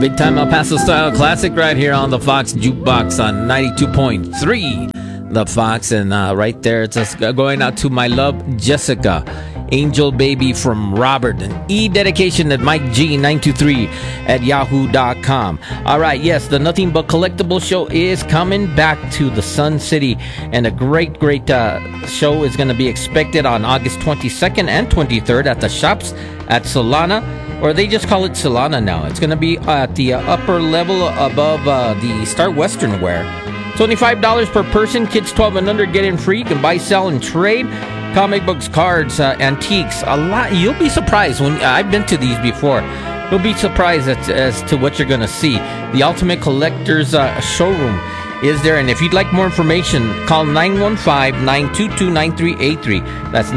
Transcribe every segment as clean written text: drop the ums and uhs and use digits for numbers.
big time El Paso style classic right here on the Fox Jukebox on 92.3 The Fox. And right there, it's just going out to my love, Jessica. Angel Baby from Robert. An dedication at Mike G923 at yahoo.com. All right, yes, the Nothing But Collectible show is coming back to the Sun City, and a great show is going to be expected on August 22nd and 23rd at the shops at Solana, or they just call it Solana now. It's going to be at the upper level above the Star Western Wear. $25 per person. Kids 12 and under get in free. You can buy, sell, and trade comic books, cards, antiques. A lot. You'll be surprised when I've been to these before. You'll be surprised as to what you're going to see. The Ultimate Collectors Showroom is there, and if you'd like more information, call 915-922-9383. That's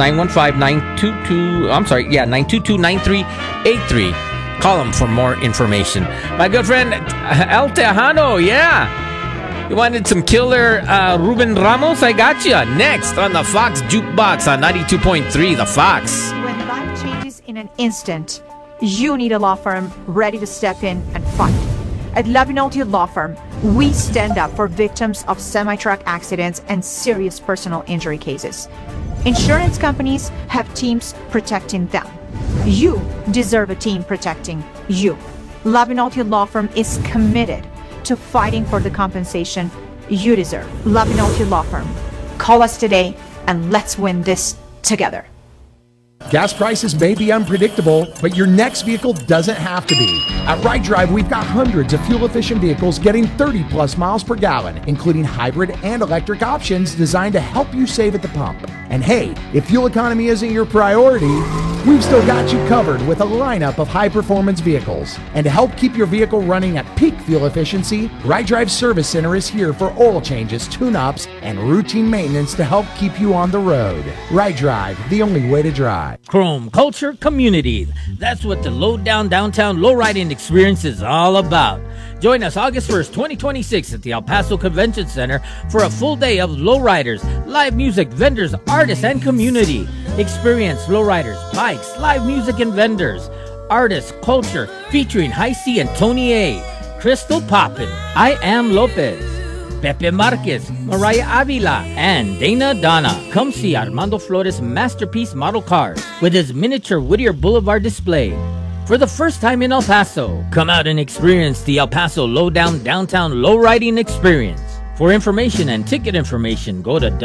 922-9383. Call them for more information. My good friend El Tejano, yeah. You wanted some killer Ruben Ramos? I got you. Next on the Fox Jukebox on 92.3 The Fox. When life changes in an instant, you need a law firm ready to step in and fight. At Labinoti Law Firm, we stand up for victims of semi-truck accidents and serious personal injury cases. Insurance companies have teams protecting them. You deserve a team protecting you. Labinoti Law Firm is committed to fighting for the compensation you deserve. Labinoti Law Firm. Call us today and let's win this together. Gas prices may be unpredictable, but your next vehicle doesn't have to be. At Ride Drive, we've got hundreds of fuel-efficient vehicles getting 30-plus miles per gallon, including hybrid and electric options designed to help you save at the pump. And hey, if fuel economy isn't your priority, we've still got you covered with a lineup of high-performance vehicles. And to help keep your vehicle running at peak fuel efficiency, Ride Drive Service Center is here for oil changes, tune-ups, and routine maintenance to help keep you on the road. Ride Drive, the only way to drive. Chrome Culture Community. That's what the Low Down Downtown Lowriding Experience is all about. Join us August 1st, 2026 at the El Paso Convention Center for a full day of lowriders, live music, vendors, artists, and community. Experience lowriders, bikes, live music, and vendors. Artists, culture, featuring High C and Tony A. Crystal Poppin, I Am Lopez, Pepe Marquez, Mariah Avila, and Dana Donna. Come see Armando Flores' masterpiece model cars with his miniature Whittier Boulevard display. For the first time in El Paso, come out and experience the El Paso Lowdown Downtown Lowriding Experience. For information and ticket information, go to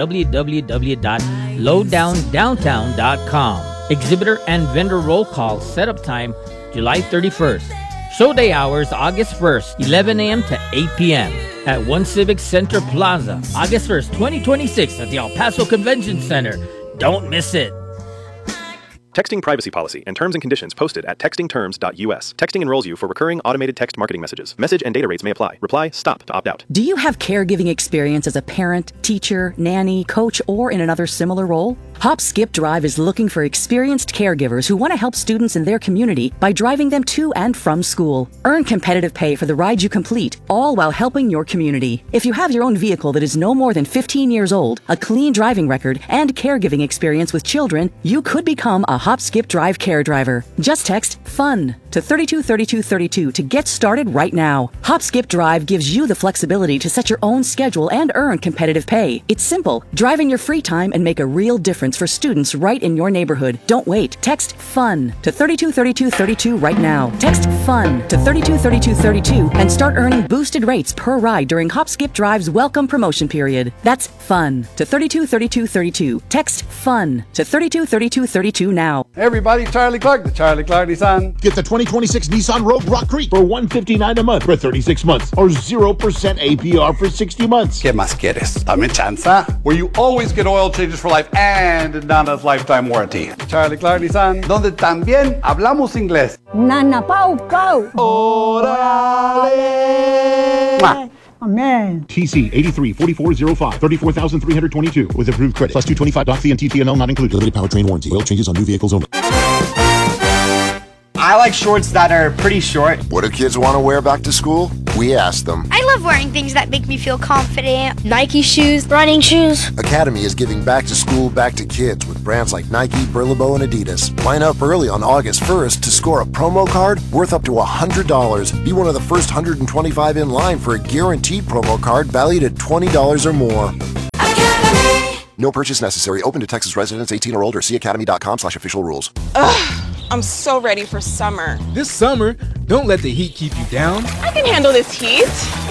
www.lowdowndowntown.com. Exhibitor and vendor roll call setup time July 31st. Show day hours August 1st, 11 a.m. to 8 p.m. at One Civic Center Plaza, August 1st, 2026 at the El Paso Convention Center. Don't miss it. Texting privacy policy and terms and conditions posted at textingterms.us. Texting enrolls you for recurring automated text marketing messages. Message and data rates may apply. Reply STOP to opt out. Do you have caregiving experience as a parent, teacher, nanny, coach, or in another similar role? Hop Skip Drive is looking for experienced caregivers who want to help students in their community by driving them to and from school. Earn competitive pay for the ride you complete, all while helping your community. If you have your own vehicle that is no more than 15 years old, a clean driving record, and caregiving experience with children, you could become a Hop Skip Drive care driver. Just text FUN to 323232 to get started right now. Hop Skip Drive gives you the flexibility to set your own schedule and earn competitive pay. It's simple. Drive in your free time and make a real difference for students right in your neighborhood. Don't wait. Text FUN to 323232 right now. Text FUN to 323232 and start earning boosted rates per ride during Hop Skip Drive's welcome promotion period. That's FUN to 323232. Text FUN to 323232 now. Hey everybody, Charlie Clark, the Charlie Clark Nissan. Get the 2026 Nissan Rogue Rock Creek for $159 a month for 36 months or 0% APR for 60 months. ¿Qué más quieres? Dame chanza. Where you always get oil changes for life and Nana's lifetime warranty. Charlie Clark Nissan, donde también hablamos inglés. Nana Pau Pau. Órale. Amen. TC 834405, 34,322 with approved credit. Plus $225 fee and TTNL not included. Limited powertrain warranty. Oil changes on new vehicles only. I like shorts that are pretty short. What do kids want to wear back to school? We asked them. I love wearing things that make me feel confident. Nike shoes, running shoes. Academy is giving back to school, back to kids with brands like Nike, Burlebo, and Adidas. Line up early on August 1st to score a promo card worth up to $100. Be one of the first 125 in line for a guaranteed promo card valued at $20 or more. Academy. No purchase necessary. Open to Texas residents 18 or older. See academy.com/official rules. Ugh, I'm so ready for summer. This summer, don't let the heat keep you down. I can handle this heat.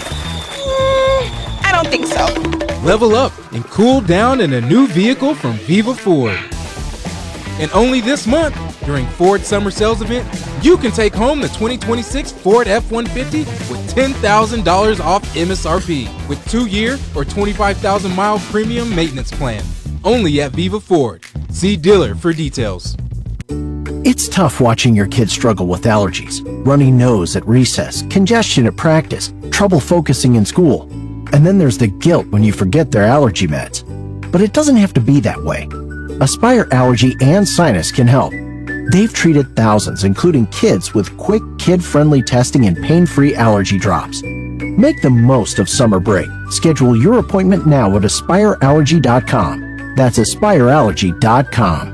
I don't think so. Level up and cool down in a new vehicle from Viva Ford. And only this month, during Ford Summer Sales Event, you can take home the 2026 Ford F-150 with $10,000 off MSRP with 2-year or 25,000-mile premium maintenance plan. Only at Viva Ford. See dealer for details. It's tough watching your kids struggle with allergies, runny nose at recess, congestion at practice, trouble focusing in school. And then there's the guilt when you forget their allergy meds. But it doesn't have to be that way. Aspire Allergy and Sinus can help. They've treated thousands, including kids, with quick, kid-friendly testing and pain-free allergy drops. Make the most of summer break. Schedule your appointment now at AspireAllergy.com. That's AspireAllergy.com.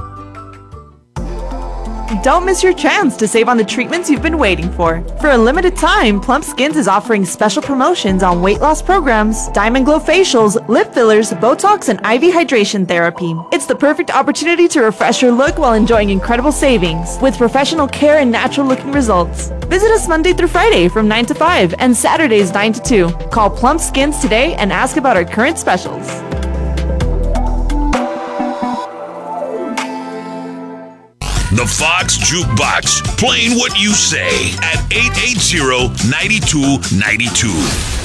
Don't miss your chance to save on the treatments you've been waiting for. For a limited time, Plump Skins is offering special promotions on weight loss programs, Diamond Glow facials, lip fillers, Botox, and IV hydration therapy. It's the perfect opportunity to refresh your look while enjoying incredible savings with professional care and natural-looking results. Visit us Monday through Friday from 9 to 5 and Saturdays 9 to 2. Call Plump Skins today and ask about our current specials. The Fox Jukebox, playing what you say at 880-9292.